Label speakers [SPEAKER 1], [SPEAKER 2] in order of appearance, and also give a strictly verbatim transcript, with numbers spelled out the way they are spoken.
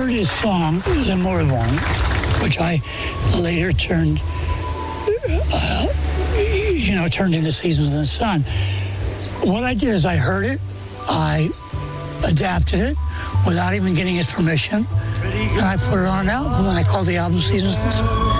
[SPEAKER 1] heard his song, Le Moribond, which I later turned, uh, you know, turned into Seasons in the Sun. What I did is I heard it, I adapted it without even getting his permission, and I put it on an album, and I called the album Seasons in the Sun.